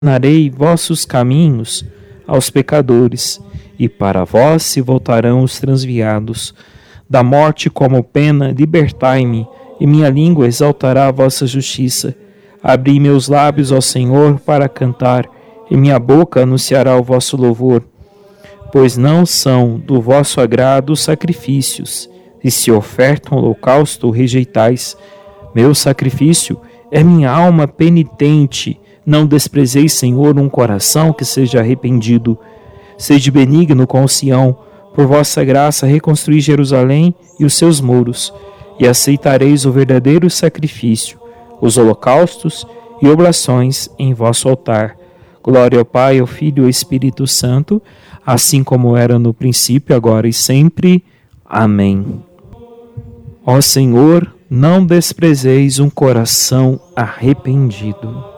Ensinarei vossos caminhos aos pecadores, e para vós se voltarão os transviados. Da morte como pena, libertai-me, e minha língua exaltará a vossa justiça. Abri meus lábios ao Senhor para cantar, e minha boca anunciará o vosso louvor. Pois não são do vosso agrado os sacrifícios, e se oferta um holocausto, rejeitais. Meu sacrifício é minha alma penitente. Não desprezeis, Senhor, um coração que seja arrependido. Sede benigno com Sião, por vossa graça reconstruí Jerusalém e os seus muros, e aceitareis o verdadeiro sacrifício, os holocaustos e oblações em vosso altar. Glória ao Pai, ao Filho e ao Espírito Santo, assim como era no princípio, agora e sempre. Amém. Ó Senhor, não desprezeis um coração arrependido.